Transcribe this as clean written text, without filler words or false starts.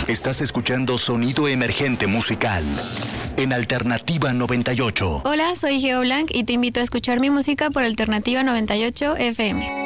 Estás escuchando Sonido Emergente Musical en Alternativa 98. Hola, soy Geo Blanc y te invito a escuchar mi música por Alternativa 98 FM.